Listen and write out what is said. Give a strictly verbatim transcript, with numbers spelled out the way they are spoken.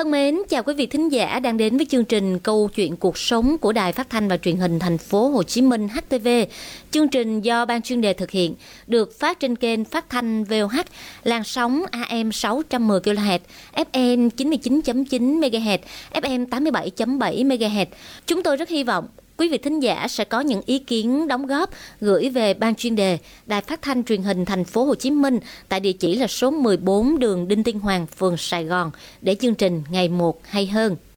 thân mến, chào quý vị thính giả đang đến với chương trình Câu chuyện cuộc sống của Đài Phát thanh và Truyền hình Thành phố Hồ Chí Minh H T V. Chương trình do ban chuyên đề thực hiện, được phát trên kênh phát thanh vê o hát, làn sóng A M sáu trăm mười ki lô héc, F M chín mươi chín phẩy chín mê ga héc, F M tám mươi bảy phẩy bảy mê ga héc. Chúng tôi rất hy vọng quý vị thính giả sẽ có những ý kiến đóng góp gửi về ban chuyên đề Đài Phát thanh Truyền hình Thành phố Hồ Chí Minh tại địa chỉ là số mười bốn đường Đinh Tiên Hoàng, phường Sài Gòn để chương trình ngày một hay hơn.